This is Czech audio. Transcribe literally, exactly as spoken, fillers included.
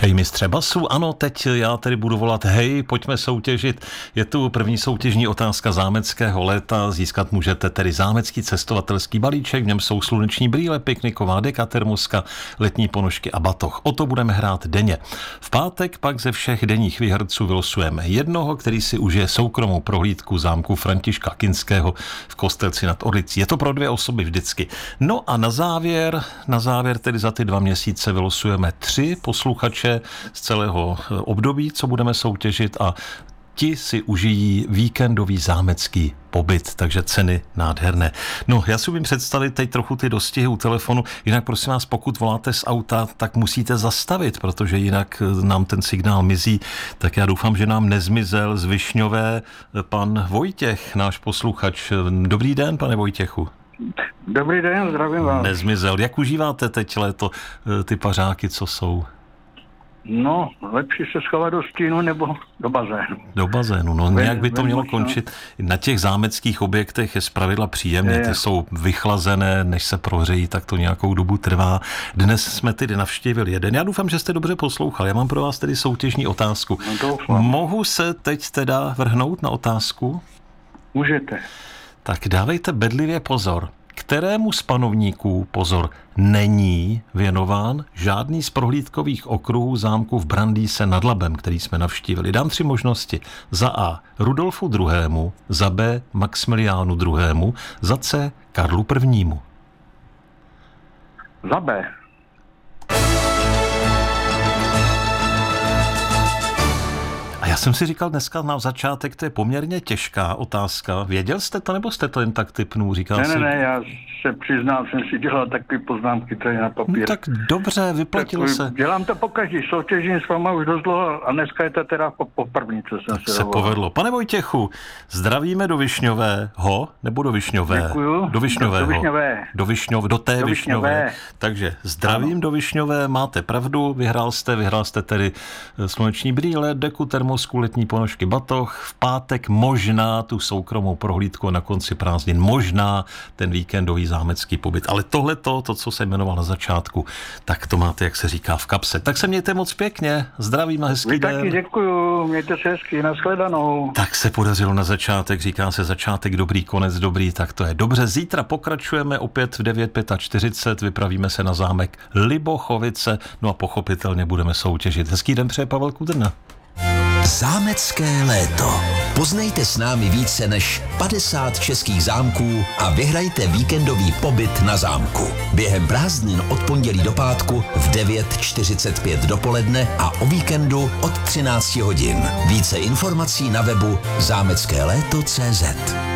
Hej mistře basu, ano, teď já tedy budu volat hej, pojďme soutěžit. Je tu první soutěžní otázka zámeckého léta. Získat můžete tedy zámecký cestovatelský balíček, v něm jsou sluneční brýle, pikniková deka, termoska, letní ponožky a batoh. O to budeme hrát denně. V pátek pak ze všech denních výherců vylosujeme jednoho, který si užije soukromou prohlídku zámku Františka Kinského v Kostelci nad Orlicí. Je to pro dvě osoby vždycky. No a na závěr, na závěr tedy za ty dva měsíce vylosujeme tři posluchače z celého období, co budeme soutěžit, a ti si užijí víkendový zámecký pobyt, takže ceny nádherné. No, já si umím představit teď trochu ty dostihy u telefonu, jinak prosím vás, pokud voláte z auta, tak musíte zastavit, protože jinak nám ten signál mizí. Tak já doufám, že nám nezmizel z Višňové pan Vojtěch, náš posluchač. Dobrý den, pane Vojtěchu. Dobrý den, zdravím vás. Nezmizel. Jak užíváte teď léto ty pařáky, co jsou? No, lepší se schovat do stínu nebo do bazénu. Do bazénu, no nějak by to mělo končit. Na těch zámeckých objektech je zpravidla příjemně, ty jsou vychlazené, než se prohřejí, tak to nějakou dobu trvá. Dnes jsme tedy navštívili jeden. Já doufám, že jste dobře poslouchal. Já mám pro vás tedy soutěžní otázku. No, mohu se teď teda vrhnout na otázku? Můžete. Tak dávejte bedlivě pozor. Kterému z panovníků, pozor, není věnován žádný z prohlídkových okruhů zámku v Brandýse nad Labem, který jsme navštívili? Dám tři možnosti. Za A. Rudolfu druhému, za B. Maxmiliánu druhému, za C. Karlu prvnímu. Za B. A já jsem si říkal dneska na začátek, to je poměrně těžká otázka. Věděl jste to, nebo jste to jen tak tipnul? Říkal ne, si... ne, ne, já se přiznám, jsem si dělal takové poznámky tady na papír. No, tak dobře, vyplatilo tak, se. Dělám to pokaždý, soutěžím s váma už dost dlouho a dneska je to teda po, po první, co jsem tak se se dovolal. povedlo. Pane Vojtěchu, zdravíme do Višňového, nebo do Višňové? Děkuju. Do Višňového. Do Višňové. Do Višňové, do té do Višňové. Višňové. Takže zdravím ano. Do Višňové, máte pravdu, vyhrál jste, vyhrál jste tedy sluneční brýle, deku, termosku, letní ponožky, batoh. V pátek možná tu soukromou prohlídku na konci prázdnin, možná ten víkendový zámecký pobyt. Ale tohle to, to, co jsem jmenoval na začátku, tak to máte, jak se říká, v kapse. Tak se mějte moc pěkně, zdravím a hezký Vy den. taky děkuju, mějte se hezky, nashledanou. Tak se podařilo na začátek, říká se začátek dobrý, konec dobrý, tak to je dobře. Zítra pokračujeme opět v devět čtyřicet pět, vypravíme se na zámek Libochovice, no a pochopitelně budeme soutěžit. Hezký den přeje Pavel Kudrna. Zámecké léto. Poznejte s námi více než padesát českých zámků a vyhrajte víkendový pobyt na zámku. Během prázdnin od pondělí do pátku v devět čtyřicet pět dopoledne a o víkendu od třináct hodin. Více informací na webu zámecké léto tečka cé zet.